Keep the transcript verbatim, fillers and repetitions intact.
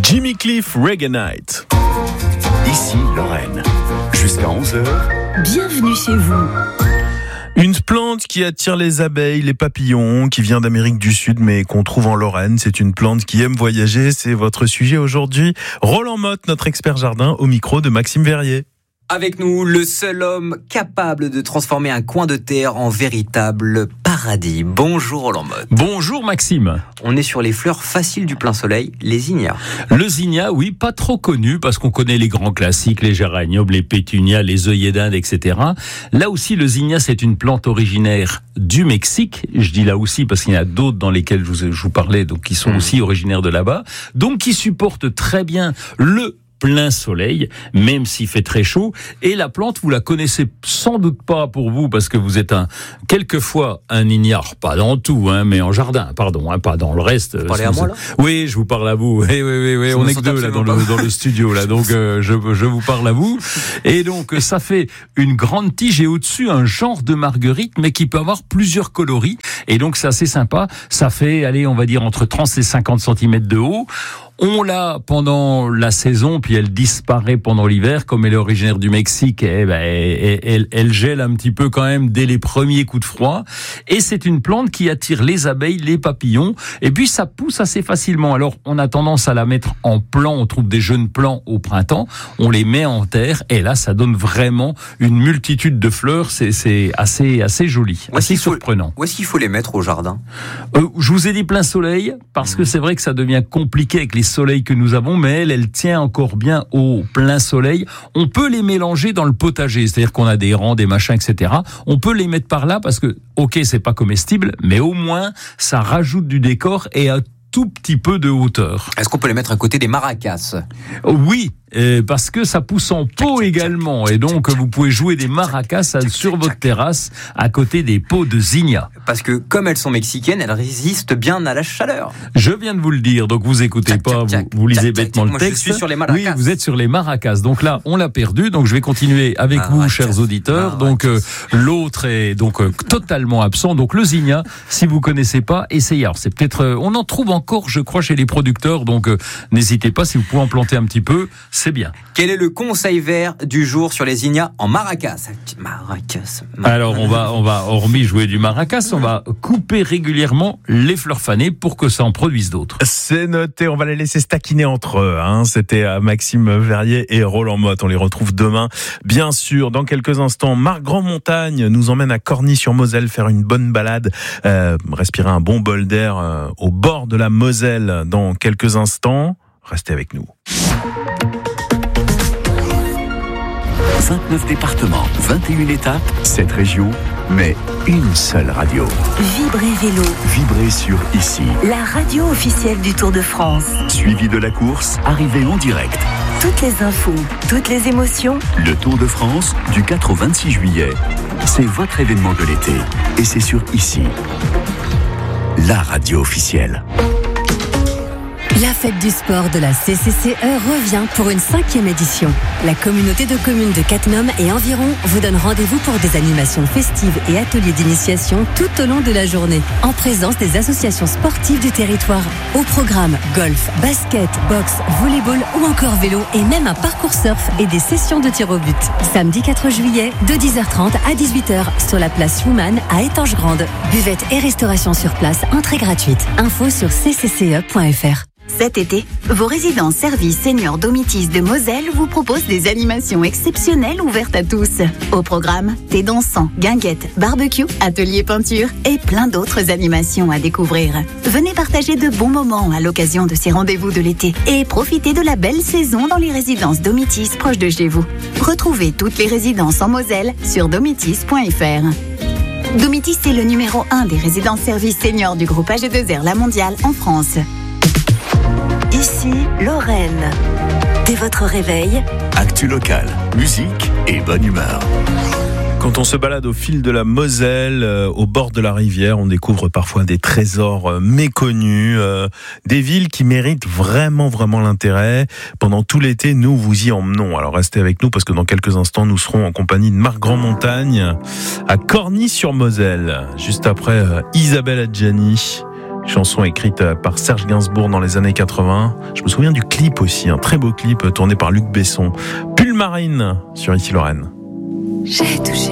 Jimmy Cliff, Reggae Night. Ici Lorraine, jusqu'à onze heures. Bienvenue chez vous. Une plante qui attire les abeilles, les papillons, qui vient d'Amérique du Sud mais qu'on trouve en Lorraine. C'est une plante qui aime voyager, c'est votre sujet aujourd'hui. Roland Motte, notre expert jardin, au micro de Maxime Verrier. Avec nous, le seul homme capable de transformer un coin de terre en véritable paradis. Bonjour Roland Motte. Bonjour Maxime. On est sur les fleurs faciles du plein soleil, les zinnias. Le zinnia, oui, pas trop connu parce qu'on connaît les grands classiques, les géraniums, les pétunias, les œillets d'Inde, et cetera. Là aussi, le zinnia, c'est une plante originaire du Mexique. Je dis là aussi parce qu'il y en a d'autres dans lesquels je vous, je vous parlais, donc qui sont mmh. aussi originaires de là-bas. Donc, qui supportent très bien le plein soleil, même s'il fait très chaud. Et la plante, vous la connaissez sans doute pas pour vous, parce que vous êtes un, quelquefois un ignare, pas dans tout, hein, mais en jardin, pardon, hein, pas dans le reste. Vous parlez à moi, là ? Oui, je vous parle à vous. Oui, oui, oui, oui. On est que deux, là, dans le, dans le studio, là. Donc, euh, je, je vous parle à vous. Et donc, ça fait une grande tige et au-dessus, un genre de marguerite, mais qui peut avoir plusieurs coloris. Et donc, c'est assez sympa. Ça fait, allez, on va dire, entre trente et cinquante centimètres de haut. On l'a pendant la saison, puis elle disparaît pendant l'hiver. Comme elle est originaire du Mexique, eh ben, elle, elle, elle gèle un petit peu quand même dès les premiers coups de froid. Et c'est une plante qui attire les abeilles, les papillons. Et puis ça pousse assez facilement. Alors on a tendance à la mettre en plant. On trouve des jeunes plants au printemps. On les met en terre. Et là, ça donne vraiment une multitude de fleurs. C'est, c'est assez, assez joli, assez surprenant. Où est-ce qu'il faut les mettre au jardin ? euh, Je vous ai dit plein soleil, parce mmh. que c'est vrai que ça devient compliqué avec les soleil que nous avons, mais elle, elle tient encore bien au plein soleil. On peut les mélanger dans le potager, c'est-à-dire qu'on a des rangs, des machins, et cetera. On peut les mettre par là parce que, ok, c'est pas comestible, mais au moins, ça rajoute du décor et un tout petit peu de hauteur. Est-ce qu'on peut les mettre à côté des maracas ? Oui, euh, parce que ça pousse en pot également, et donc vous pouvez jouer des maracas sur votre terrasse à côté des pots de zinnia. Parce que comme elles sont mexicaines, elles résistent bien à la chaleur. Je viens de vous le dire, donc vous écoutez tchac, pas, tchac, vous, vous lisez tchac, bêtement tchac, le texte. Moi je suis sur les maracas. Oui, vous êtes sur les maracas. Donc là, on l'a perdu, donc je vais continuer avec maracas. Vous, chers auditeurs. Maracas. Donc euh, l'autre est donc euh, totalement absent. Donc le zinnia, si vous connaissez pas, essayez. Alors c'est peut-être, euh, on en trouve encore, je crois, chez les producteurs, donc euh, n'hésitez pas, si vous pouvez en planter un petit peu, c'est bien. Quel est le conseil vert du jour sur les zinnias en maracas ? Maracas. maracas. Alors on va, on va, hormis jouer du maracas, on va couper régulièrement les fleurs fanées pour que ça en produise d'autres. C'est noté, on va les laisser staquiner entre eux. Hein. C'était Maxime Verrier et Roland Motte. On les retrouve demain, bien sûr. Dans quelques instants, Marc Grandmontagne nous emmène à Corny-sur-Moselle faire une bonne balade, euh, respirer un bon bol d'air euh, au bord de la Moselle. Dans quelques instants, restez avec nous. vingt-neuf départements, vingt et une étapes, sept régions, mais une seule radio. Vibrez Vélo. Vibrez sur Ici. La radio officielle du Tour de France. Suivi de la course, arrivée en direct. Toutes les infos, toutes les émotions. Le Tour de France, du quatre au vingt-six juillet. C'est votre événement de l'été. Et c'est sur Ici. La radio officielle. La fête du sport de la C C C E revient pour une cinquième édition. La communauté de communes de Cattenom et environ vous donne rendez-vous pour des animations festives et ateliers d'initiation tout au long de la journée, en présence des associations sportives du territoire. Au programme golf, basket, boxe, volleyball ou encore vélo et même un parcours surf et des sessions de tir au but. Samedi quatre juillet, de dix heures trente à dix-huit heures sur la place Schumann à Étanges-Grande. Buvette et restauration sur place, entrée gratuite. Info sur c c c e point f r. Cet été, vos résidences services seniors Domitis de Moselle vous proposent des animations exceptionnelles ouvertes à tous. Au programme, thé dansant, guinguettes, barbecue, atelier peinture et plein d'autres animations à découvrir. Venez partager de bons moments à l'occasion de ces rendez-vous de l'été et profitez de la belle saison dans les résidences Domitis proches de chez vous. Retrouvez toutes les résidences en Moselle sur domitis point f r. Domitis est le numéro un des résidences services seniors du groupe A G deux R La Mondiale en France. Ici, Lorraine. Dès votre réveil, actu local, musique et bonne humeur. Quand on se balade au fil de la Moselle, euh, au bord de la rivière, on découvre parfois des trésors euh, méconnus, euh, des villes qui méritent vraiment, vraiment l'intérêt. Pendant tout l'été, nous vous y emmenons. Alors restez avec nous parce que dans quelques instants, nous serons en compagnie de Marc Grandmontagne à Corny-sur-Moselle, juste après euh, Isabelle Adjani. chanson écrite par Serge Gainsbourg dans les années quatre-vingts. Je me souviens du clip aussi, un très beau clip tourné par Luc Besson. Pull Marine sur Ici Lorraine. J'ai touché